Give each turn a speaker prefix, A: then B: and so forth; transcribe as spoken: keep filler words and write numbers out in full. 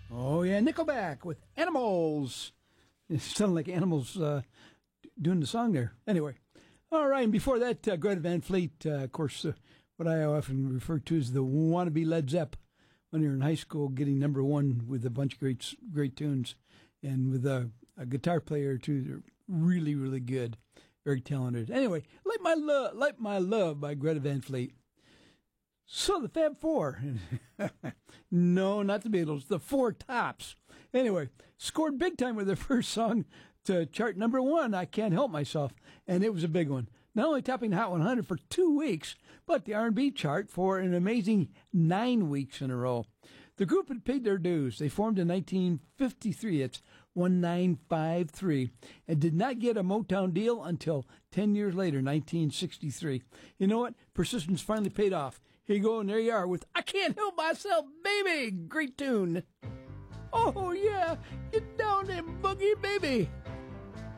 A: Oh, yeah, Nickelback with Animals. It sounded like animals uh, doing the song there. Anyway, all right, and before that, uh, Greta Van Fleet, uh, of course, uh, what I often refer to as the wannabe Led Zepp when you're in high school, getting number one with a bunch of great great tunes, and with a, a guitar player, too. They're really, really good, very talented. Anyway, Light My Love, Light My Love by Greta Van Fleet. So the Fab Four, no, not the Beatles, the Four Tops. Anyway, scored big time with their first song to chart number one, I Can't Help Myself, and it was a big one. Not only topping the Hot one hundred for two weeks, but the R and B chart for an amazing nine weeks in a row. The group had paid their dues. They formed in nineteen fifty-three, it's one nine five three, and did not get a Motown deal until ten years later, nineteen sixty-three. You know what? Persistence finally paid off. Here you go, and there you are with I Can't Help Myself, Baby. Great tune. Oh, yeah. Get down and boogie, baby.